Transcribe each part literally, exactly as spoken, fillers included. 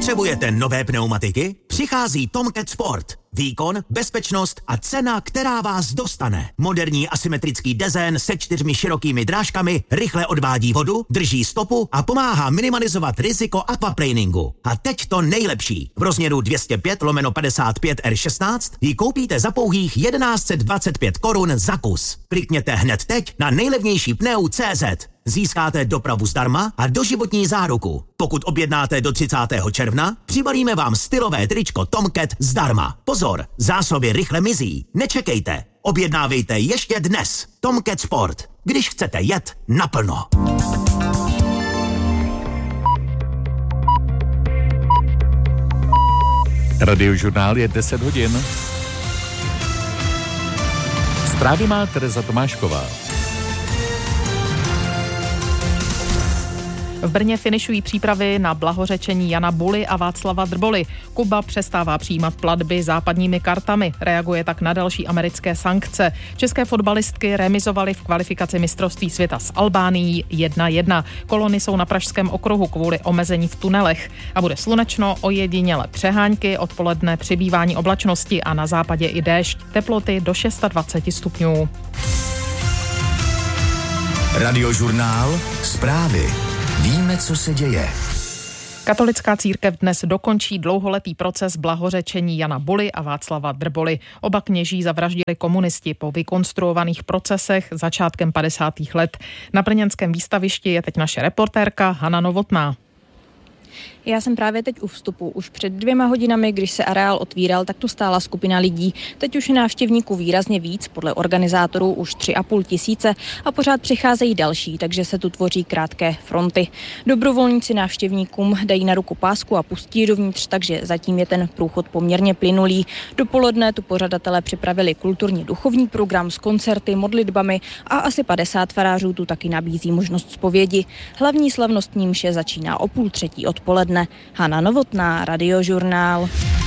Potřebujete nové pneumatiky? Přichází Tomcat Sport. Výkon, bezpečnost a cena, která vás dostane. Moderní asymetrický dezén se čtyřmi širokými drážkami rychle odvádí vodu, drží stopu a pomáhá minimalizovat riziko aquaplaningu. A teď to nejlepší. V rozměru dvě stě pět lomeno padesát pět R šestnáct ji koupíte za pouhých tisíc sto dvacet pět korun za kus. Klikněte hned teď na nejlevnější pneu tečka cé zet. Získáte dopravu zdarma a doživotní záruku. Pokud objednáte do třicátého června, přibalíme vám stylové tričko Tomcat zdarma. Pozor, zásoby rychle mizí. Nečekejte. Objednávejte ještě dnes. Tomcat Sport. Když chcete jet naplno. Radiožurnál je deset hodin. Zprávy má Tereza Tomášková. V Brně finišují přípravy na blahořečení Jana Buly a Václava Drboly. Kuba přestává přijímat platby západními kartami. Reaguje tak na další americké sankce. České fotbalistky remizovaly v kvalifikaci mistrovství světa s Albánií jedna jedna. Kolony jsou na Pražském okruhu kvůli omezení v tunelech. A bude slunečno, ojediněle přehánky, odpoledne přibývání oblačnosti a na západě i déšť. Teploty do dvacet šest stupňů. Radiožurnál, zprávy. Víme, co se děje. Katolická církev dnes dokončí dlouholetý proces blahořečení Jana Buly a Václava Drboly. Oba kněží zavraždili komunisti po vykonstruovaných procesech začátkem padesátých let. Na brněnském výstavišti je teď naše reportérka Hana Novotná. Já jsem právě teď u vstupu. Už před dvěma hodinami, když se areál otvíral, tak tu stála skupina lidí. Teď už je návštěvníků výrazně víc, podle organizátorů už tři a půl tisíce a pořád přicházejí další, takže se tu tvoří krátké fronty. Dobrovolníci návštěvníkům dají na ruku pásku a pustí dovnitř, takže zatím je ten průchod poměrně plynulý. Dopoledne tu pořadatelé připravili kulturní duchovní program s koncerty, modlitbami a asi padesát farářů tu taky nabízí možnost zpovědi. Hlavní slavnostní mše začíná o půl třetí odpoledne. Hana Novotná, Radiožurnál.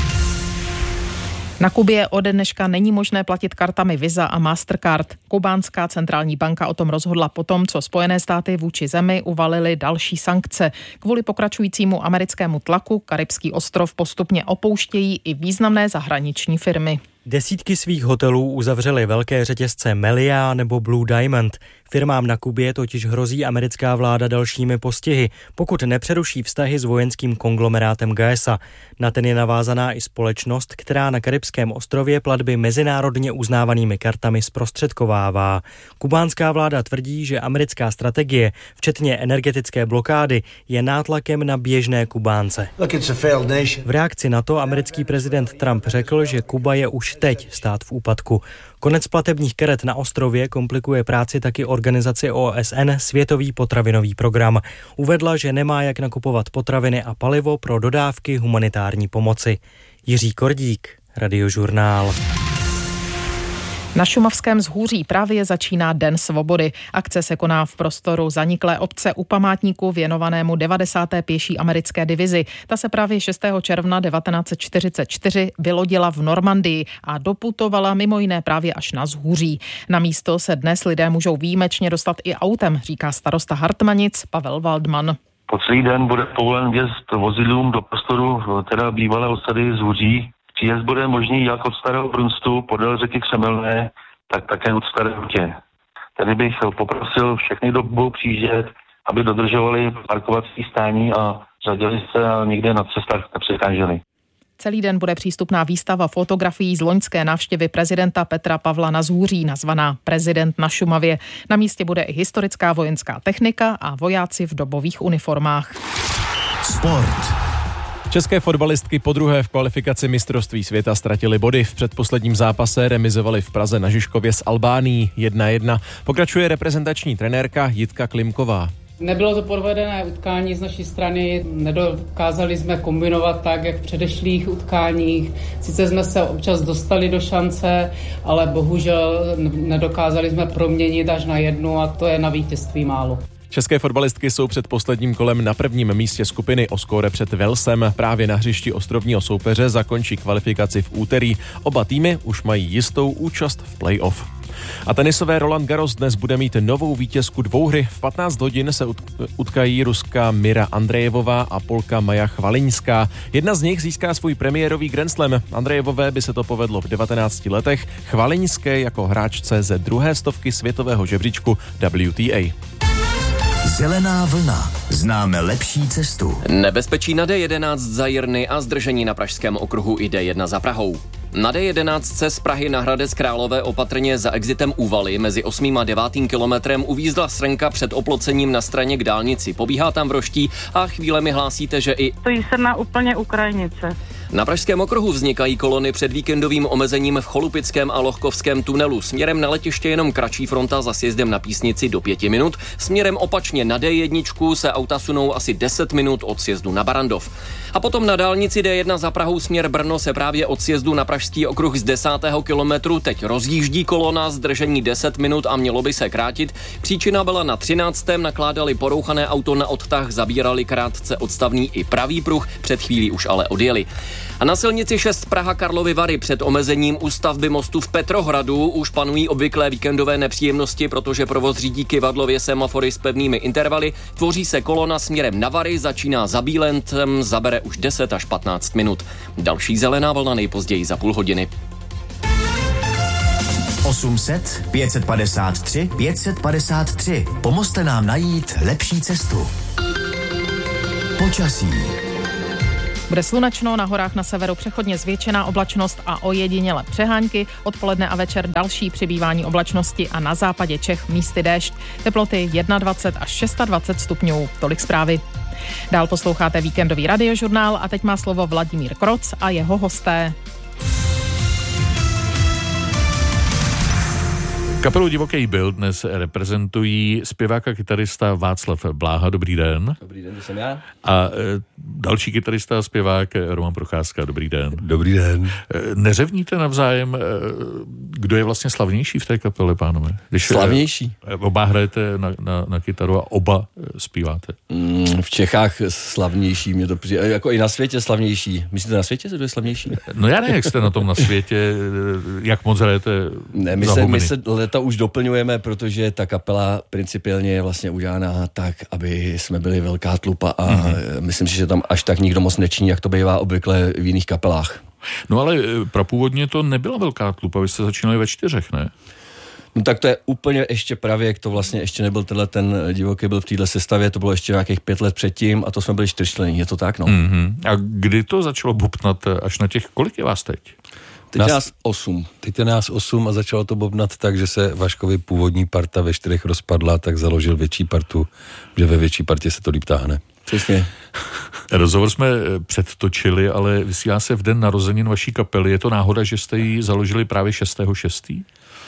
Na Kubě ode dneška není možné platit kartami Visa a Mastercard. Kubánská centrální banka o tom rozhodla potom, co Spojené státy vůči zemi uvalily další sankce. Kvůli pokračujícímu americkému tlaku karibský ostrov postupně opouštějí i významné zahraniční firmy. Desítky svých hotelů uzavřely velké řetězce Melia nebo Blue Diamond. Firmám na Kubě totiž hrozí americká vláda dalšími postihy, pokud nepřeruší vztahy s vojenským konglomerátem G S A. Na ten je navázaná i společnost, která na karibském ostrově platby mezinárodně uznávanými kartami zprostředkovává. Kubánská vláda tvrdí, že americká strategie, včetně energetické blokády, je nátlakem na běžné Kubánce. V reakci na to americký prezident Trump řekl, že Kuba je už teď stát v úpadku. Konec platebních karet na ostrově komplikuje práci taky organizaci O S N Světový potravinový program. Uvedla, že nemá jak nakupovat potraviny a palivo pro dodávky humanitární pomoci. Jiří Kordík, Radiožurnál. Na šumavském Zhůří právě začíná Den svobody. Akce se koná v prostoru zaniklé obce u památníku věnovanému devadesáté pěší americké divizi. Ta se právě šestého června devatenáct set čtyřicet čtyři vylodila v Normandii a doputovala mimo jiné právě až na Zhůří. Na místo se dnes lidé můžou výjimečně dostat i autem, říká starosta Hartmanic Pavel Waldman. Po celý den bude povolen vjezd vozidlům do prostoru teda bývalé osady Zhůří. Příjezd bude možný jak od Starého Brunstu podél řeky Křemelné, tak také od Staré Hutě. Tady bych poprosil všechny, kdo budou přijíždět, aby dodržovali parkovací stání a řadili se a nikde na cestách nepřekáželi. Celý den bude přístupná výstava fotografií z loňské návštěvy prezidenta Petra Pavla na Zhůří, nazvaná Prezident na Šumavě. Na místě bude i historická vojenská technika a vojáci v dobových uniformách. Sport. České fotbalistky podruhé v kvalifikaci mistrovství světa ztratily body. V předposledním zápase remizovali v Praze na Žižkově s Albánií jedna jedna. Pokračuje reprezentační trenérka Jitka Klimková. Nebylo to podvedené utkání z naší strany, nedokázali jsme kombinovat tak, jak v předešlých utkáních. Sice jsme se občas dostali do šance, ale bohužel nedokázali jsme proměnit až na jednu a to je na vítězství málo. České fotbalistky jsou před posledním kolem na prvním místě skupiny. O skóre před Walesem právě na hřišti ostrovního soupeře zakončí kvalifikaci v úterý. Oba týmy už mají jistou účast v play-off. A tenisové Roland Garros dnes bude mít novou vítězku dvouhry. V patnáct hodin se utkají ruská Mira Andrejevová a Polka Maja Chvaliňská. Jedna z nich získá svůj premiérový Grand Slam. Andrejevové by se to povedlo v devatenácti letech, Chvaliňské jako hráčce ze druhé stovky světového žebříčku W T A. Zelená vlna. Známe lepší cestu. Nebezpečí na D jedenáct za Jirny a zdržení na pražském okruhu i D jedna za Prahou. Na D jedenáct se z Prahy na Hradec Králové opatrně za exitem Úvaly mezi osmým a devátým kilometrem uvízla srnka před oplocením na straně k dálnici. Pobíhá tam vroští a chvílemi hlásíte, že i... Stojí se na úplně u krajnice. Na pražském okruhu vznikají kolony před víkendovým omezením v Cholupickém a Lohkovském tunelu. Směrem na letiště jenom kratší fronta za sjezdem na Písnici do pěti minut. Směrem opačně na D jedna se auta sunou asi deset minut od sjezdu na Barandov. A potom na dálnici D jedna za Prahou směr Brno se právě od sjezdu na pražský okruh z desátého kilometru teď rozjíždí kolona, zdržení deset minut a mělo by se krátit. Příčina byla na třináctém nakládali porouchané auto na odtah, zabírali krátce odstavný i pravý pruh, před chvílí už ale odjeli. A na silnici šest Praha Karlovy Vary před omezením u stavby mostu v Petrohradu už panují obvyklé víkendové nepříjemnosti, protože provoz řídí kyvadlově semafory s pevnými intervaly. Tvoří se kolona směrem na Vary, začíná za Bílentem, zabere už deset až patnáct minut. Další zelená vlna nejpozději za půl hodiny. osm set, pět set padesát tři, pět set padesát tři. Pomozte nám najít lepší cestu. Počasí. Bude slunečno, na horách na severu přechodně zvětšená oblačnost a ojediněle přehánky. Odpoledne a večer další přibývání oblačnosti a na západě Čech místy déšť. Teploty dvacet jedna až dvacet šest stupňů. Tolik zprávy. Dál posloucháte víkendový radiožurnál a teď má slovo Vladimír Kroc a jeho hosté. Kapelu Divoký Byl dnes reprezentují zpěvák a kytarista Václav Bláha. Dobrý den. Dobrý den, to jsem já. A e, další kytarista a zpěvák Roman Procházka. Dobrý den. Dobrý den. E, neřevníte navzájem, e, kdo je vlastně slavnější v té kapele, pánové? Když, slavnější? E, oba hrajete na, na, na kytaru a oba e, zpíváte. Mm, v Čechách slavnější, mě to přijde, jako i na světě slavnější. Myslíte na světě, kdo je slavnější? No já nevím, jak jste na tom na světě, jak moc hrajete ne, my se, my se leta už doplňujeme, protože ta kapela principiálně je vlastně udělaná tak, aby jsme byli velká tlupa a mm-hmm. myslím si, že tam až tak nikdo moc nečiní, jak to bývá obvykle v jiných kapelách. No ale prapůvodně to nebyla velká tlupa, vy jste začínali ve čtyřech, ne? No tak to je úplně ještě pravěk, to vlastně ještě nebyl tenhle ten Divoký Byl v téhle sestavě, to bylo ještě nějakých pět let předtím a to jsme byli čtyřčlenní, je to tak, no. Mm-hmm. A kdy to začalo bobtnat až na těch, kolik je vás teď? Teď nás, nás osm. Teď je nás osm a začalo to bobnat tak, že se Vaškovi původní parta ve čtyřech rozpadla, tak založil větší partu, že ve větší partě se to líp táhne. Přesně. Rozhovor jsme předtočili, ale vysílá se v den narozenin vaší kapely. Je to náhoda, že jste ji založili právě šestého šestého?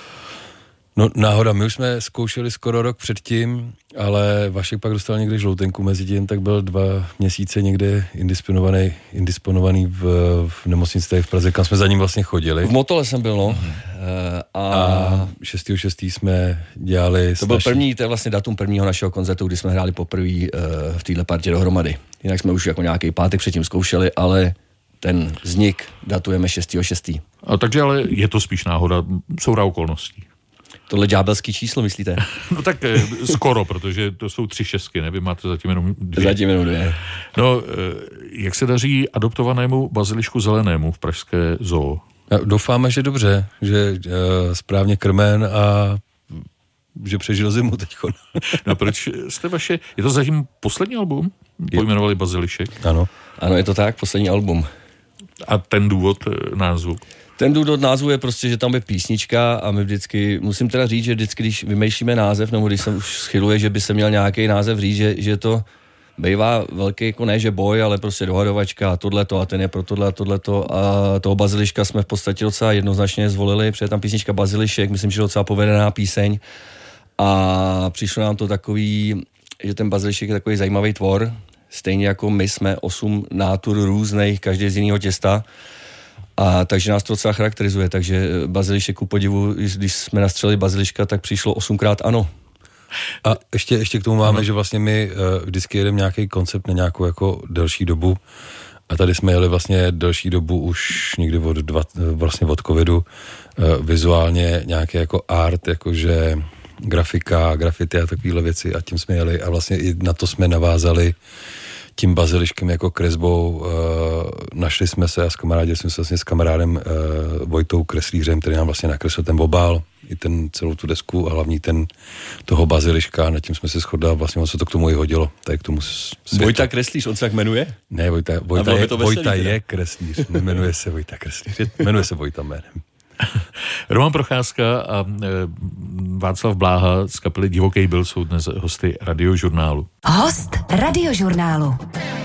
No náhoda, my už jsme zkoušeli skoro rok předtím, ale Vašek pak dostal někde žloutenku mezi tím, tak byl dva měsíce někde indisponovaný, indisponovaný v, v nemocnici tady v Praze, kam jsme za ním vlastně chodili. V Motole jsem byl, no. Mm. A, a šestého šestého jsme dělali... To byl naší... první, to je vlastně datum prvního našeho koncertu, kdy jsme hráli poprvé uh, v téhle partě dohromady. Jinak jsme už jako nějaký pátek předtím zkoušeli, ale ten vznik datujeme šestého šestého A takže ale je to spíš náhoda, soura okolností. Tohle ďábelský číslo, myslíte? No tak skoro, protože to jsou tři šestky, ne? Vy máte zatím jenom dvě. Zatím jenom dvě. No, jak se daří adoptovanému bazilišku zelenému v pražské zoo? Doufáme, že dobře, že uh, správně krmen a že přežil zimu teďko. No proč jste vaše, je to zatím poslední album? Pojmenovali Bazilišek? Ano. Ano, je to tak, poslední album. A ten důvod názvu? Ten důvod názvu je prostě, že tam je písnička a my vždycky, musím teda říct, že vždycky, když vymýšlíme název, nebo když se už schyluje, že by se měl nějaký název říct, že, že to bývá velký, jako ne, že boj, ale prostě dohadovačka a tohleto a ten je pro tohle a tohleto a toho Baziliška jsme v podstatě docela jednoznačně zvolili, protože tam písnička Bazilišek, myslím, že docela povedená píseň a přišlo nám to takový, že ten Bazilišek je takový zajímavý tvor, stejně jako my jsme osm nátur různých, každý z jiného těsta. A takže nás to docela charakterizuje, takže Bazilišek ku podivu, když jsme nastřelili Baziliška, tak přišlo osmkrát ano. A ještě, ještě k tomu máme, ano. Že vlastně my uh, vždycky jedeme nějaký koncept na nějakou jako delší dobu A tady jsme jeli vlastně delší dobu už někdy od, dva, vlastně od covidu, vizuálně nějaký jako art, jakože grafika, grafity a takovéhle věci a tím jsme jeli a vlastně i na to jsme navázali tím baziliškem jako kresbou. Našli jsme se a s kamarádem jsme se vlastně s kamarádem Vojtou Kreslířem, který nám vlastně nakreslil ten obál, i ten celou tu desku a hlavní ten toho baziliška, nad tím jsme se shodli a vlastně on se to k tomu i hodilo. Tak k tomu světu. Vojta Kreslíř, on se tak jmenuje? Ne, Vojta, Vojta, je, Vojta je Kreslíř, nemenuje se Vojta Kreslíř, jmenuje se Vojta jménem. Roman Procházka a e, Václav Bláha z kapely Divoký byl jsou dnes hosty Radiožurnálu. Host Radiožurnálu.